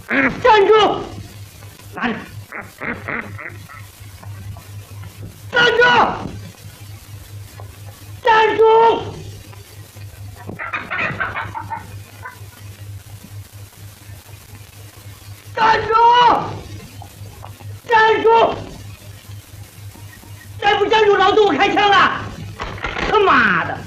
站住！拿着！站住！站住！站住！站住！再不站住，老子我开枪了！他妈的！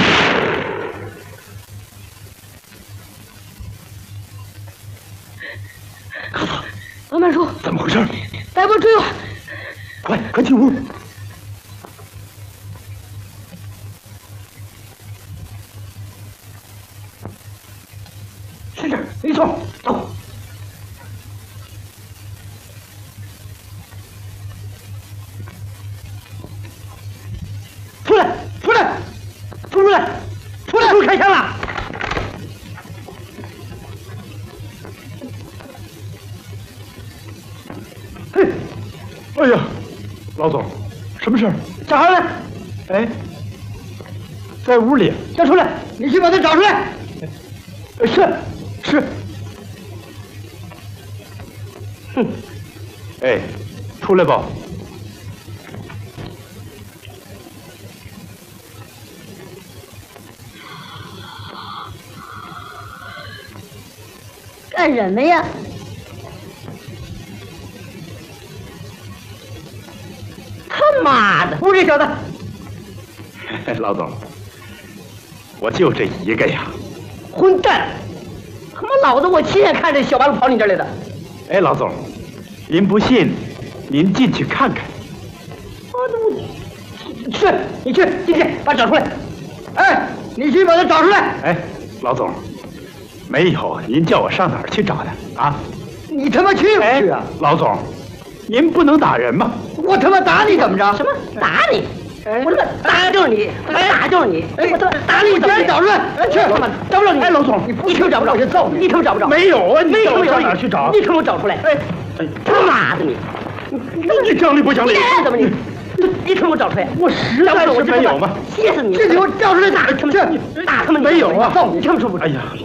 高总，王曼书， 怎么回事？ 逮捕追我！ 快进屋！是这儿，没错，走。出来！开枪了！嘿，哎呀，老总，什么事儿？ 找上来！ 哎，在屋里。 叫出来！你去把他找出来！ 是。哼，哎，出来吧。 干什么呀？ 他妈的，不是这小子！ 老总，我就这一个呀！ 混蛋！他妈老子我亲眼看着小八路跑你这儿来的。 哎，老总，您不信，您进去看看。 你去进去把他找出来。哎，你去把他找出来。 哎，老总。没有，您叫我上哪儿去找他啊？ 你他妈去不去啊？ 老总，您不能打人吗？ 我他妈打你怎么着？ 什么打你？ 我他妈打就是你，打就是你！我他妈打你，把人找出来！去，他妈找不着你！ 哎，老总， 你可找不着，我就揍你！你可找不着？ 没有啊， 没有上哪儿去找？ 你可给我找出来！哎，他妈的你！ 你讲理不讲理？ 怎么你？你可给我找出来！ 我实在是没有嘛！ 歇死你！这给我找出来打他们！打他们！ 没有啊！ 揍你！听不出不？ 哎呀！